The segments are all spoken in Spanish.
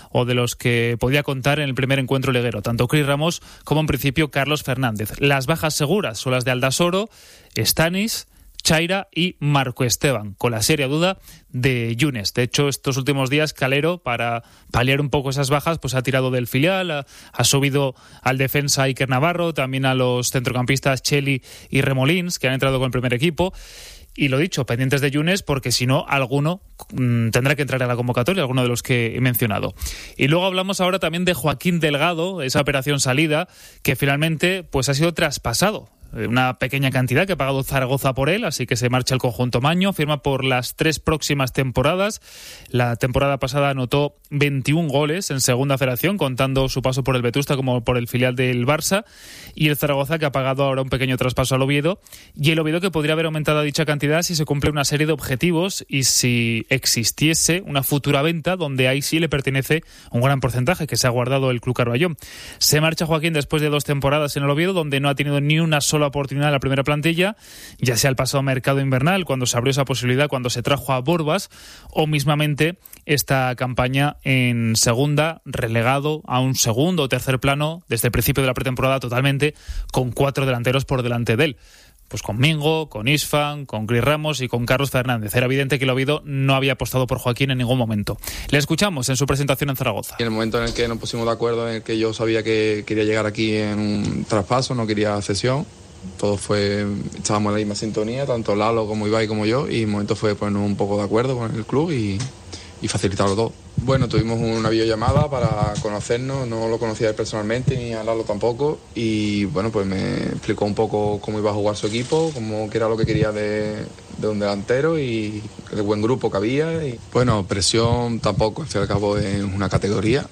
o de los que podía contar en el primer encuentro liguero, tanto Cris Ramos como en principio Carlos Fernández. Las bajas seguras son las de Aldasoro, Stanis, Chaira y Marco Esteban, con la seria duda de Younes. De hecho, estos últimos días Calero, para paliar un poco esas bajas, pues ha tirado del filial, ha subido al defensa Iker Navarro, también a los centrocampistas Cheli y Remolins, que han entrado con el primer equipo. Y lo dicho, pendientes de Younes, porque si no, alguno tendrá que entrar en la convocatoria, alguno de los que he mencionado. Y luego hablamos ahora también de Joaquín Delgado, esa operación salida, que finalmente pues ha sido traspasado. Una pequeña cantidad que ha pagado Zaragoza por él, así que se marcha el conjunto maño, firma por las 3 próximas temporadas. La temporada pasada anotó 21 goles en segunda federación, contando su paso por el Vetusta como por el filial del Barça, y el Zaragoza, que ha pagado ahora un pequeño traspaso al Oviedo, y el Oviedo que podría haber aumentado dicha cantidad si se cumple una serie de objetivos y si existiese una futura venta donde ahí sí le pertenece un gran porcentaje que se ha guardado el Club Carballón. Se marcha Joaquín después de 2 temporadas en el Oviedo, donde no ha tenido ni una sola oportunidad en la primera plantilla, ya sea el pasado mercado invernal, cuando se abrió esa posibilidad, cuando se trajo a Borbas, o mismamente esta campaña en segunda, relegado a un segundo o tercer plano desde el principio de la pretemporada totalmente, con 4 delanteros por delante de él. Pues con Mingo, con Isfan, con Cris Ramos y con Carlos Fernández. Era evidente que el Oviedo no había apostado por Joaquín en ningún momento. Le escuchamos en su presentación en Zaragoza. En el momento en el que nos pusimos de acuerdo, en el que yo sabía que quería llegar aquí en un traspaso, no quería cesión, estábamos en la misma sintonía, tanto Lalo como Ibai como yo, y el momento fue ponernos un poco de acuerdo con el club y facilitarlo todo. Bueno, tuvimos una videollamada para conocernos, no lo conocía él personalmente ni a Lalo tampoco, y bueno, pues me explicó un poco cómo iba a jugar su equipo, qué era lo que quería de un delantero y el buen grupo que había. Y bueno, presión tampoco, al fin y al cabo es una categoría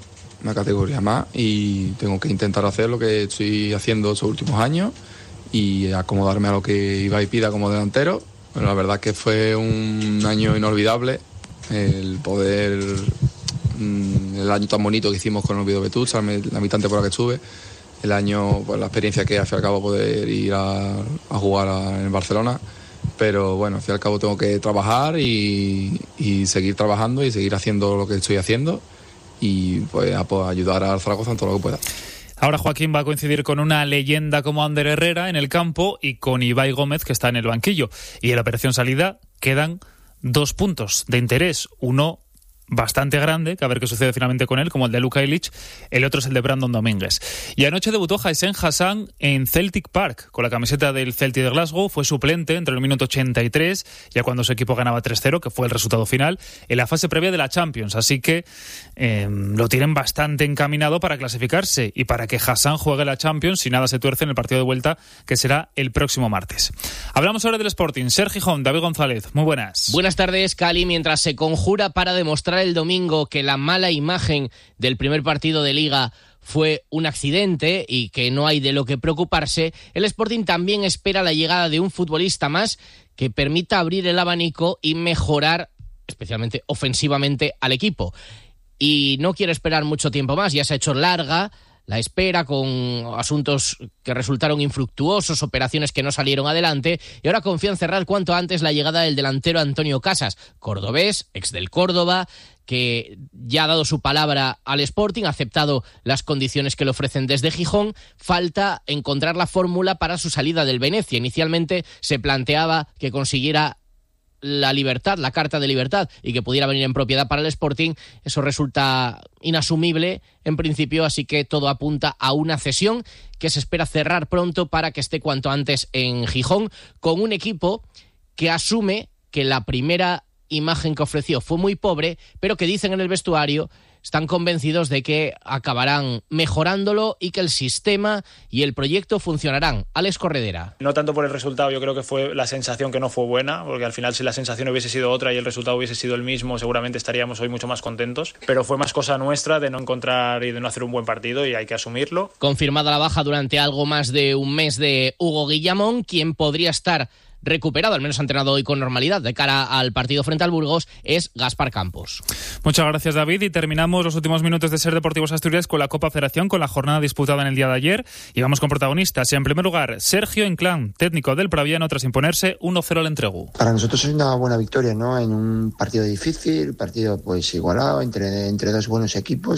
más, y tengo que intentar hacer lo que estoy haciendo estos últimos años y acomodarme a lo que Ibai pida como delantero. Bueno, la verdad es que fue un año inolvidable, el poder, el año tan bonito que hicimos con el Oviedo Vetusta, la mitad temporada que estuve, el año, pues la experiencia que al fin y al cabo poder ir a jugar en Barcelona, pero bueno, al fin y al cabo tengo que trabajar y seguir trabajando y seguir haciendo lo que estoy haciendo y pues ayudar a Zaragoza en todo lo que pueda. Ahora Joaquín va a coincidir con una leyenda como Ander Herrera en el campo y con Ibai Gómez, que está en el banquillo. Y en la operación salida quedan 2 puntos de interés. Uno bastante grande, que a ver qué sucede finalmente con él, como el de Luka Ilic, el otro es el de Brandon Domínguez. Y anoche debutó Hysén Hassan en Celtic Park, con la camiseta del Celtic de Glasgow, fue suplente entre el minuto 83, ya cuando su equipo ganaba 3-0, que fue el resultado final, en la fase previa de la Champions, así que lo tienen bastante encaminado para clasificarse y para que Hassan juegue la Champions si nada se tuerce en el partido de vuelta, que será el próximo martes. Hablamos ahora del Sporting. Ser Gijón, David González, muy buenas. Buenas tardes, Cali. Mientras se conjura para demostrar el domingo que la mala imagen del primer partido de Liga fue un accidente y que no hay de lo que preocuparse, el Sporting también espera la llegada de un futbolista más que permita abrir el abanico y mejorar, especialmente ofensivamente, al equipo. Y no quiere esperar mucho tiempo más, ya se ha hecho larga la espera con asuntos que resultaron infructuosos, operaciones que no salieron adelante, y ahora confía en cerrar cuanto antes la llegada del delantero Antonio Casas, cordobés, ex del Córdoba, que ya ha dado su palabra al Sporting, ha aceptado las condiciones que le ofrecen desde Gijón. Falta encontrar la fórmula para su salida del Venecia. Inicialmente se planteaba que consiguiera la libertad, la carta de libertad, y que pudiera venir en propiedad para el Sporting. Eso resulta inasumible en principio, así que todo apunta a una cesión que se espera cerrar pronto para que esté cuanto antes en Gijón, con un equipo que asume que la primera imagen que ofreció fue muy pobre, pero que dicen en el vestuario están convencidos de que acabarán mejorándolo y que el sistema y el proyecto funcionarán. Alex Corredera. No tanto por el resultado, yo creo que fue la sensación que no fue buena, porque al final si la sensación hubiese sido otra y el resultado hubiese sido el mismo, seguramente estaríamos hoy mucho más contentos, pero fue más cosa nuestra de no encontrar y de no hacer un buen partido, y hay que asumirlo. Confirmada la baja durante algo más de un mes de Hugo Guillamón, quien podría estar recuperado, al menos ha entrenado hoy con normalidad de cara al partido frente al Burgos, es Gaspar Campos. Muchas gracias, David, y terminamos los últimos minutos de Ser Deportivos Asturias con la Copa Federación, con la jornada disputada en el día de ayer, y vamos con protagonistas. En primer lugar, Sergio Inclán, técnico del Praviano, tras imponerse 1-0 al Entregu. Para nosotros es una buena victoria, ¿no? En un partido difícil, partido pues igualado entre dos buenos equipos.